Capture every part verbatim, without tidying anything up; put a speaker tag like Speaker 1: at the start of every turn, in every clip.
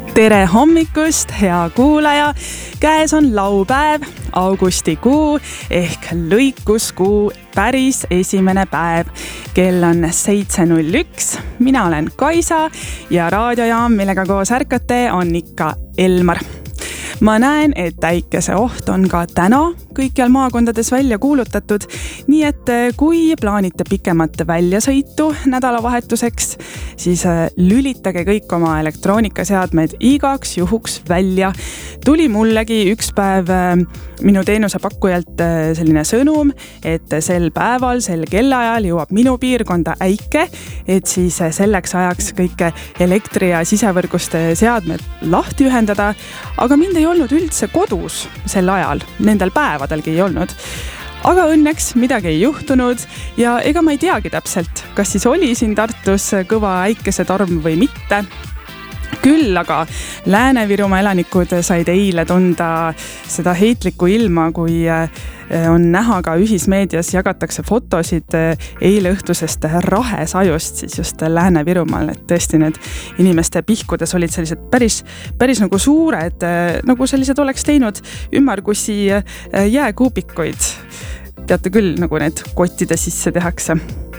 Speaker 1: tere hommikust, hea kuulaja! Käes on laupäev, augustikuu ehk lõikuskuu päris esimene päev. Kell on seitse null üks. Mina olen Kaisa ja raadiojaam, millega koos ärkate, on ikka Elmar. Ma näen, et äikese oht on ka täna kõikjal maakondades välja kuulutatud, nii et kui plaanite pikemat väljasõitu nädalavahetuseks, siis lülitage kõik oma elektroonikaseadmed igaks juhuks välja. Tuli mullegi üks päev minu teenusepakkujalt selline sõnum, et sel päeval, sel kellaajal jõuab minu piirkonda äike, et siis selleks ajaks kõik elektri- ja sisevõrgust seadmed lahti ühendada, aga mind ei olnud üldse kodus sel ajal, nendel päevadelgi ei olnud. Aga õnneks midagi ei juhtunud ja ega ma ei teagi täpselt, kas siis oli siin Tartus kõva äikesetorm või mitte. Küll aga Lääne-Virumaa elanikud said eile tunda seda heitlikku ilma, kui on näha ka ühismeedias jagatakse fotosid eile õhtusest rahesajust siis just Lääne-Virumaal, et tõesti need inimeste pihkudes olid sellised päris, päris nagu suured, nagu sellised oleks teinud ümmargusi jääkuubikuid. Teate küll, nagu need kottide sisse tehakse.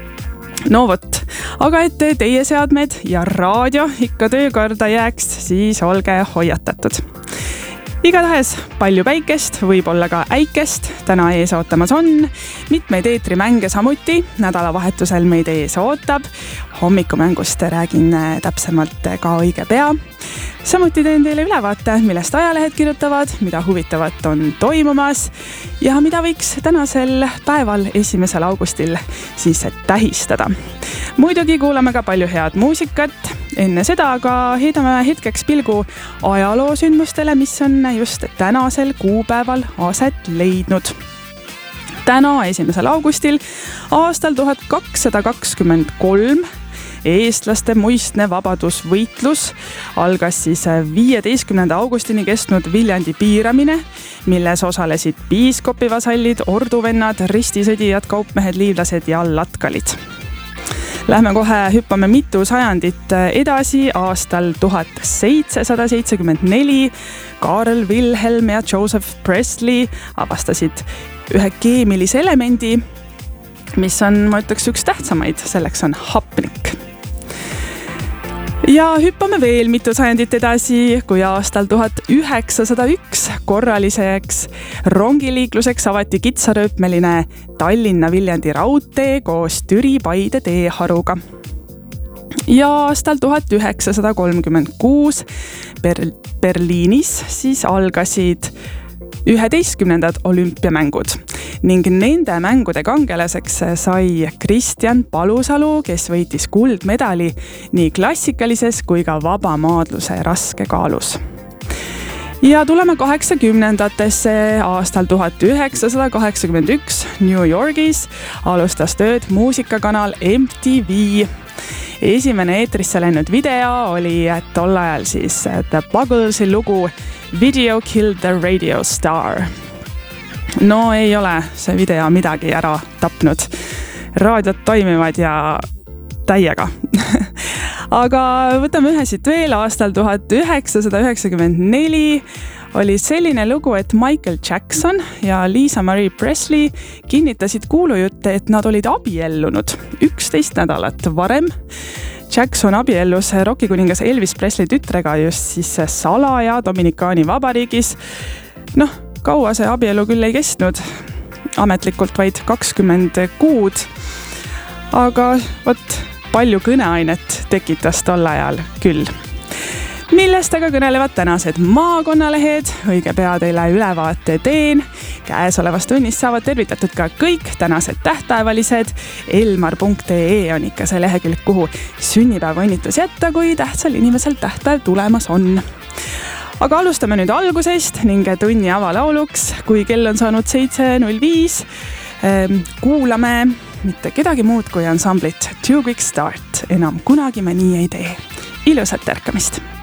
Speaker 1: No vot, aga et teie seadmed ja raadio ikka töökorda jääks, siis olge hoiatatud. Igatahes palju päikest, võib-olla ka äikest, täna ees ootamas on. Mitmeid eetrimänge samuti, nädalavahetusel meid ees ootab. Hommikumängust räägin täpsemalt ka õige pea. Samuti teen teile ülevaate, millest ajalehed kirjutavad, mida huvitavat on toimumas ja mida võiks tänasel päeval, esimesel augustil siis tähistada. Muidugi kuulame ka palju head muusikat. Enne seda aga heidame hetkeks pilgu ajaloosündmustele, mis on just tänasel kuupäeval aset leidnud. Täna, esimesel augustil, aastal tuhat kakssada kakskümmend kolm, eestlaste muistne vabadusvõitlus algas siis viieteistkümnenda augustini kestnud Viljandi piiramine, milles osalesid piiskopivasallid, orduvennad, ristisõdijad, kaupmehed, liivlased ja latkalid. Lähme kohe hüppame mitu sajandit edasi. Aastal tuhat seitsesada seitsekümmend neli Karl Wilhelm ja Joseph Presley avastasid ühe keemilise elemendi, mis on, ma ütleks, üks tähtsamaid, selleks on hapnik. Ja hüppame veel mitu sajandit edasi, kui aastal tuhat üheksasada üks korraliseks rongiliikluseks avati kitsarööpmeline Tallinna-Viljandi raudtee koos Türi-Paide teeharuga. Ja aastal tuhat üheksasada kolmkümmend kuus Ber- Berliinis siis algasid üheteistkümnendad olümpiamängud ning nende mängude kangelaseks sai Kristjan Palusalu, kes võitis kuldmedali nii klassikalises kui ka vabamaadluse raskekaalus. Ja tuleme kaheksakümnendatesse. Aastal tuhat üheksasada kaheksakümmend üks New Yorgis alustas tööd muusikakanal M T V. Esimene eetrisse läinud video oli tol ajal siis The Bugglesi lugu Video Killed the Radio Star. No ei ole see video midagi ära tapnud. Raadiot toimivad ja täiega. Aga võtame ühe siit veel. Aastal tuhat üheksasada üheksakümmend neli oli selline lugu, et Michael Jackson ja Lisa Marie Presley kinnitasid kuulujutte, et nad olid abiellunud üksteist nädalat varem. Jackson abiellus rockikuningas Elvis Presley tütrega just siis salaja Dominikaani vabariigis. Noh, kaua see abielu küll ei kestnud, ametlikult vaid kakskümmend kuud, aga võt, palju kõneainet tekitas tol ajal küll. Millest aga kõnelevad tänased maakonnalehed, õige pea teile ülevaate teen. Käesolevast tunnist saavad tervitatud ka kõik tänased tähtpäevalised. Elmar punkt ee on ikka see lehekülg, kuhu sünnipäeva õnnitlus jätta, kui tähtsal inimesel tähtpäev tulemas on. Aga alustame nüüd algusest ning tunni avalauluks, kui kell on saanud seitse null viis. Kuulame mitte kedagi muud kui ansamblit Too Quick Start. Enam kunagi me nii ei tee. Ilusat ärkamist!